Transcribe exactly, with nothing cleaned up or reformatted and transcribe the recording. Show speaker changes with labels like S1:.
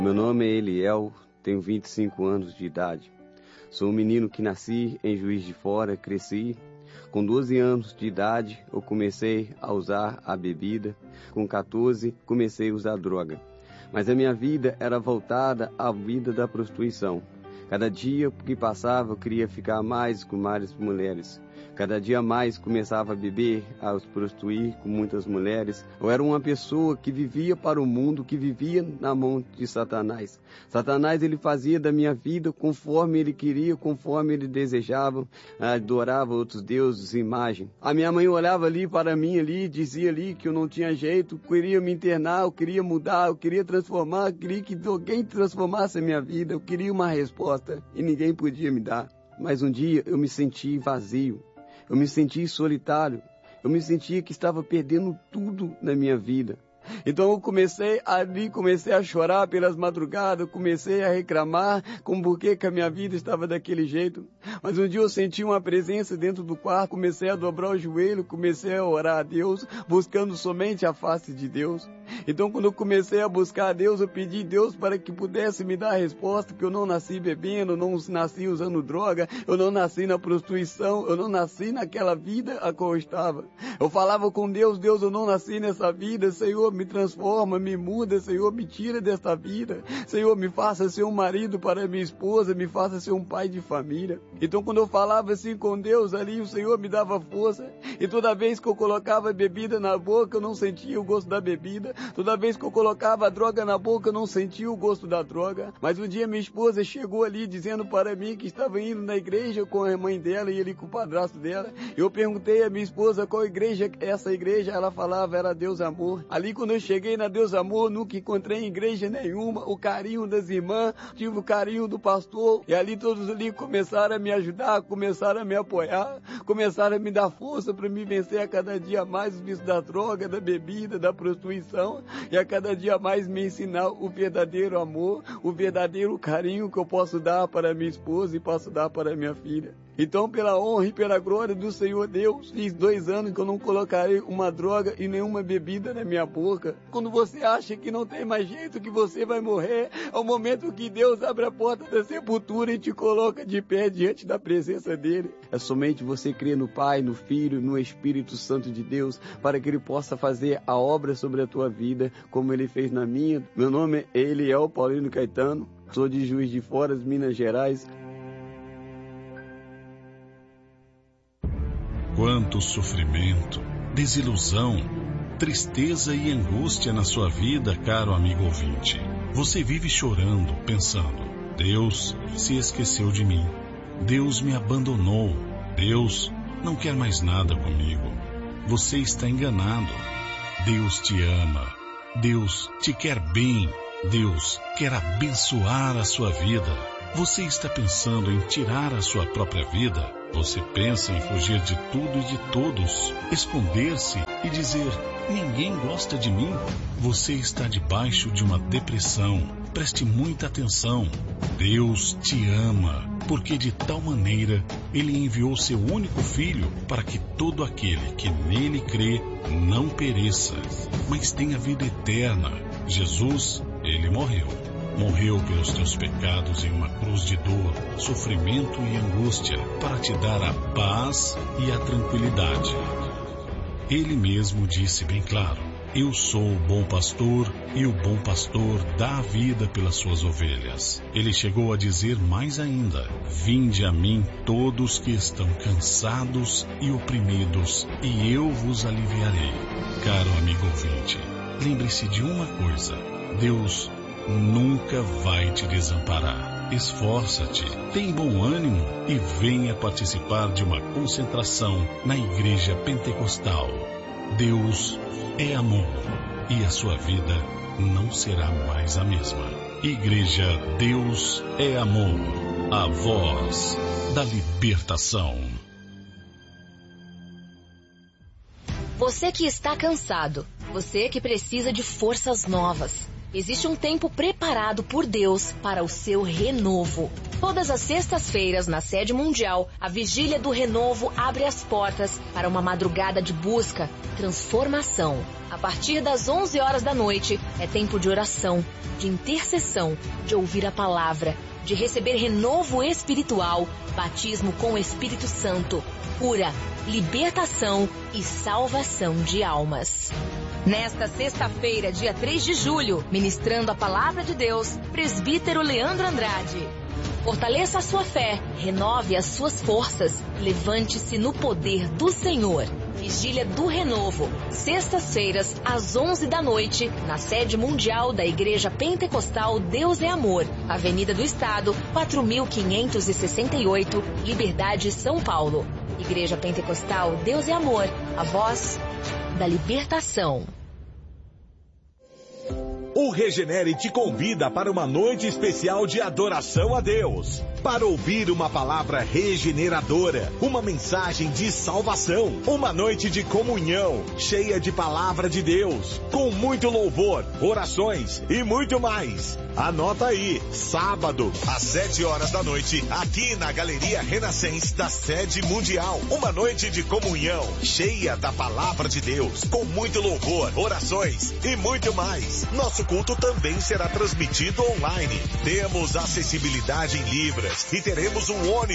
S1: Meu nome é Eliel, tenho vinte e cinco anos de idade. Sou um menino que nasci em Juiz de Fora, cresci. Com doze anos de idade, eu comecei a usar a bebida. Com quatorze, comecei a usar droga. Mas a minha vida era voltada à vida da prostituição. Cada dia que passava, eu queria ficar mais com mais mulheres. Cada dia mais começava a beber, a se prostituir com muitas mulheres. Eu era uma pessoa que vivia para o mundo, que vivia na mão de Satanás. Satanás, ele fazia da minha vida conforme ele queria, conforme ele desejava, adorava outros deuses, imagem. A minha mãe olhava ali para mim ali, dizia ali que eu não tinha jeito, eu queria me internar, eu queria mudar, eu queria transformar, eu queria que alguém transformasse a minha vida, eu queria uma resposta e ninguém podia me dar. Mas um dia eu me senti vazio. Eu me senti solitário, eu me sentia que estava perdendo tudo na minha vida. Então eu comecei ali, comecei a chorar pelas madrugadas, comecei a reclamar com por que a minha vida estava daquele jeito. Mas um dia eu senti uma presença dentro do quarto, comecei a dobrar o joelho, comecei a orar a Deus, buscando somente a face de Deus. Então quando eu comecei a buscar a Deus, eu pedi a Deus para que pudesse me dar a resposta, que eu não nasci bebendo, eu não nasci usando droga, eu não nasci na prostituição, eu não nasci naquela vida a qual eu estava. Eu falava com Deus, Deus, eu não nasci nessa vida, Senhor, me transforma, me muda, Senhor, me tira desta vida. Senhor, me faça ser um marido para minha esposa, me faça ser um pai de família. Então quando eu falava assim com Deus ali, o Senhor me dava força. E toda vez que eu colocava bebida na boca, eu não sentia o gosto da bebida. Toda vez que eu colocava a droga na boca, eu não sentia o gosto da droga. Mas um dia minha esposa chegou ali dizendo para mim que estava indo na igreja com a mãe dela e ele com o padrasto dela. Eu perguntei à minha esposa qual igreja é essa igreja. Ela falava, era Deus Amor. Ali quando eu cheguei na Deus Amor, nunca encontrei em igreja nenhuma o carinho das irmãs, tive o carinho do pastor, e ali todos ali começaram a me ajudar, começaram a me apoiar, começaram a me dar força para me vencer a cada dia mais os vícios da droga, da bebida, da prostituição, e a cada dia mais me ensinar o verdadeiro amor, o verdadeiro carinho que eu posso dar para minha esposa e posso dar para minha filha. Então, pela honra e pela glória do Senhor Deus, fiz dois anos que eu não colocarei uma droga e nenhuma bebida na minha boca. Quando você acha que não tem mais jeito, que você vai morrer, é o momento que Deus abre a porta da sepultura e te coloca de pé diante da presença dEle. É somente você crer no Pai, no Filho, no Espírito Santo de Deus, para que Ele possa fazer a obra sobre a tua vida, como Ele fez na minha. Meu nome é Eliel Paulino Caetano, sou de Juiz de Fora, Minas Gerais.
S2: Quanto sofrimento, desilusão, tristeza e angústia na sua vida, caro amigo ouvinte. Você vive chorando, pensando, Deus se esqueceu de mim, Deus me abandonou, Deus não quer mais nada comigo. Você está enganado. Deus te ama, Deus te quer bem, Deus quer abençoar a sua vida. Você está pensando em tirar a sua própria vida? Você pensa em fugir de tudo e de todos, esconder-se e dizer, ninguém gosta de mim? Você está debaixo de uma depressão. Preste muita atenção. Deus te ama, porque de tal maneira Ele enviou seu único Filho para que todo aquele que nele crê não pereça, mas tenha vida eterna. Jesus, Ele morreu. Morreu pelos teus pecados em uma cruz de dor, sofrimento e angústia, para te dar a paz e a tranquilidade. Ele mesmo disse bem claro, eu sou o bom pastor e o bom pastor dá a vida pelas suas ovelhas. Ele chegou a dizer mais ainda, vinde a mim todos que estão cansados e oprimidos e eu vos aliviarei. Caro amigo ouvinte, lembre-se de uma coisa, Deus nunca vai te desamparar. Esforça-te, tem bom ânimo e venha participar de uma concentração na Igreja Pentecostal. Deus é amor e a sua vida não será mais a mesma. Igreja Deus é Amor, a voz da libertação.
S3: Você que está cansado, você que precisa de forças novas. Existe um tempo preparado por Deus para o seu renovo. Todas as sextas-feiras, na sede mundial, a Vigília do Renovo abre as portas para uma madrugada de busca, transformação. A partir das onze horas da noite, é tempo de oração, de intercessão, de ouvir a palavra, de receber renovo espiritual, batismo com o Espírito Santo, cura, libertação e salvação de almas. Nesta sexta-feira, dia três de julho, ministrando a palavra de Deus, presbítero Leandro Andrade. Fortaleça a sua fé, renove as suas forças, levante-se no poder do Senhor. Vigília do Renovo, sextas-feiras, às onze da noite, na sede mundial da Igreja Pentecostal Deus é Amor, Avenida do Estado, quatro mil quinhentos e sessenta e oito, Liberdade, São Paulo. Igreja Pentecostal Deus é Amor, a voz da libertação.
S4: O Regenere te convida para uma noite especial de adoração a Deus. Para ouvir uma palavra regeneradora, uma mensagem de salvação, uma noite de comunhão, cheia de palavra de Deus, com muito louvor, orações e muito mais. Anota aí, sábado, às sete horas da noite, aqui na Galeria Renascença da Sede Mundial. Uma noite de comunhão, cheia da palavra de Deus, com muito louvor, orações e muito mais. Nosso culto também será transmitido online. Temos acessibilidade em Libras e teremos um ônibus